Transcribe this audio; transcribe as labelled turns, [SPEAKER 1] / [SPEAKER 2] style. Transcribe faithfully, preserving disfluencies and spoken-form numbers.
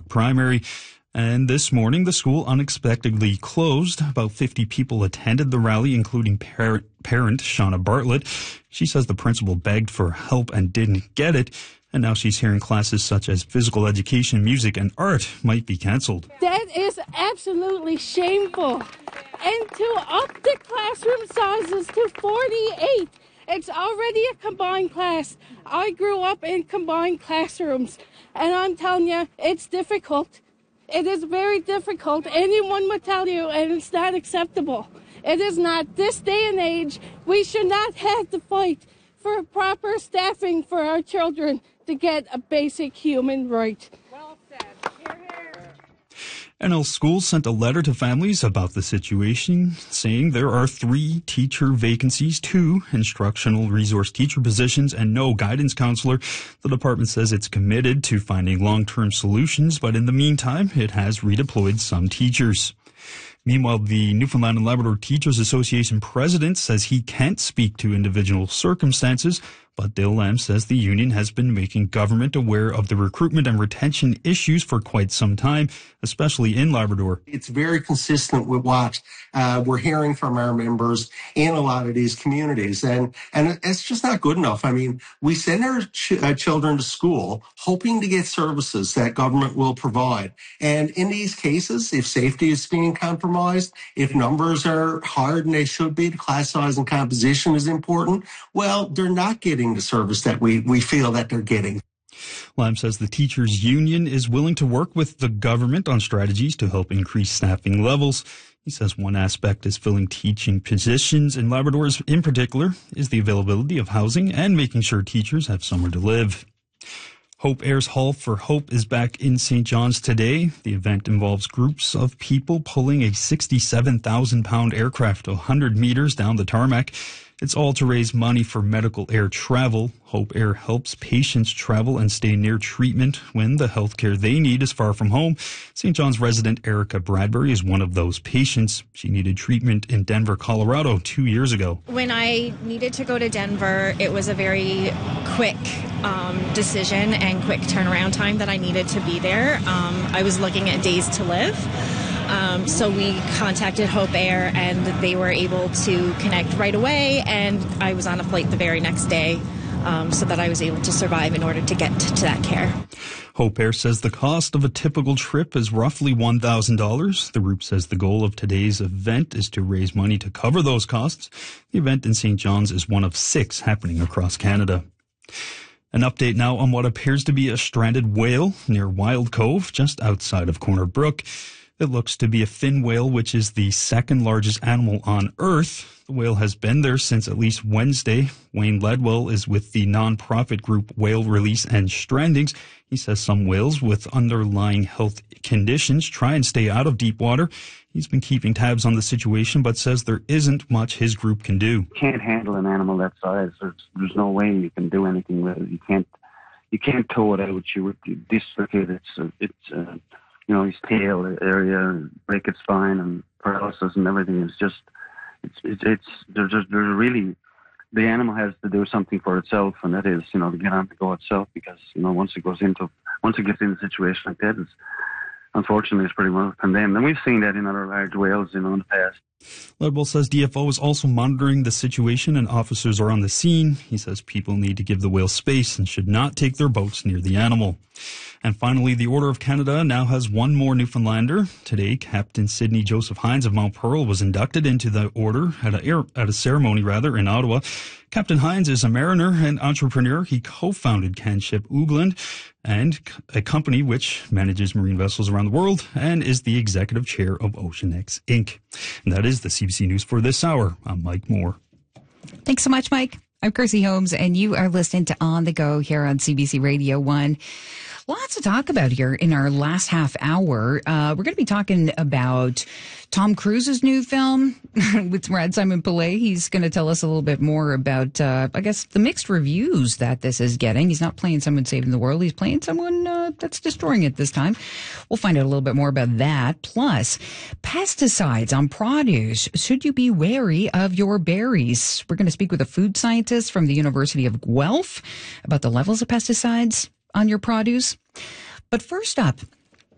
[SPEAKER 1] primary. And this morning, the school unexpectedly closed. About fifty people attended the rally, including parent, parent Shauna Bartlett. She says the principal begged for help and didn't get it. And now she's hearing classes such as physical education, music, and art might be canceled.
[SPEAKER 2] That is absolutely shameful. And to up the classroom sizes to forty-eight. It's already a combined class. I grew up in combined classrooms, and I'm telling you, it's difficult. It is very difficult. Anyone would tell you, and it's not acceptable. It is not. This day and age, we should not have to fight for proper staffing for our children to get a basic human right. Well said. Hear, hear.
[SPEAKER 1] N L Schools sent a letter to families about the situation, saying there are three teacher vacancies, two instructional resource teacher positions, and no guidance counselor. The department says it's committed to finding long-term solutions, but in the meantime, it has redeployed some teachers. Meanwhile, the Newfoundland and Labrador Teachers Association president says he can't speak to individual circumstances, but Dale Lamb says the union has been making government aware of the recruitment and retention issues for quite some time, especially in Labrador.
[SPEAKER 3] It's very consistent with what uh, we're hearing from our members in a lot of these communities, and and it's just not good enough. I mean, we send our ch- uh, children to school hoping to get services that government will provide, and in these cases, if safety is being compromised, if numbers are higher than they should be, the class size and composition is important, well, they're not getting the service that we, we feel that they're getting.
[SPEAKER 1] Lamb says the teachers union is willing to work with the government on strategies to help increase staffing levels. He says one aspect is filling teaching positions in Labrador in particular is the availability of housing and making sure teachers have somewhere to live. Hope Air's Hall for Hope is back in Saint John's today. The event involves groups of people pulling a sixty-seven thousand pound aircraft one hundred meters down the tarmac. It's all to raise money for medical air travel. Hope Air helps patients travel and stay near treatment when the health care they need is far from home. Saint John's resident Erica Bradbury is one of those patients. She needed treatment in Denver, Colorado two years ago.
[SPEAKER 4] When I needed to go to Denver, it was a very quick um, decision and quick turnaround time that I needed to be there. Um, I was looking at days to live. Um, so we contacted Hope Air, and they were able to connect right away, and I was on a flight the very next day um, so that I was able to survive in order to get to, to that care.
[SPEAKER 1] Hope Air says the cost of a typical trip is roughly one thousand dollars. The group says the goal of today's event is to raise money to cover those costs. The event in Saint John's is one of six happening across Canada. An update now on what appears to be a stranded whale near Wild Cove, just outside of Corner Brook. It looks to be a fin whale, which is the second largest animal on Earth. The whale has been there since at least Wednesday. Wayne Ledwell is with the nonprofit group Whale Release and Strandings. He says some whales with underlying health conditions try and stay out of deep water. He's been keeping tabs on the situation, but says there isn't much his group can do.
[SPEAKER 5] You can't handle an animal that size. There's, there's no way you can do anything with it. You can't, you can't tow it out. You would dislocate it. It's, it's, uh, you know, his tail area, break its spine and paralysis and everything. It's just, it's, it's, it's there's just, there's really, the animal has to do something for itself, and that is, you know, to get on the go itself, because, you know, once it goes into, once it gets in a situation like that, it's, unfortunately, it's pretty well condemned. And we've seen that in other large whales, you know, in the past.
[SPEAKER 1] Ledwell says D F O is also monitoring the situation and officers are on the scene. He says people need to give the whale space and should not take their boats near the animal. And finally, the Order of Canada now has one more Newfoundlander. Today, Captain Sidney Joseph Hines of Mount Pearl was inducted into the order at a, air, at a ceremony rather in Ottawa. Captain Hines is a mariner and entrepreneur. He co-founded Canship Oogland, and a company which manages marine vessels around the world, and is the executive chair of OceanX Incorporated. And that is the C B C News for this hour. I'm Mike Moore.
[SPEAKER 6] Thanks so much, Mike. I'm Kirsty Holmes, and you are listening to On the Go here on C B C Radio one. Lots to talk about here in our last half hour. Uh, we're going to be talking about Tom Cruise's new film with Brad Simon Pillay. He's going to tell us a little bit more about, uh, I guess, the mixed reviews that this is getting. He's not playing someone saving the world. He's playing someone uh, that's destroying it this time. We'll find out a little bit more about that. Plus, pesticides on produce. Should you be wary of your berries? We're going to speak with a food scientist from the University of Guelph about the levels of pesticides on your produce. But first up,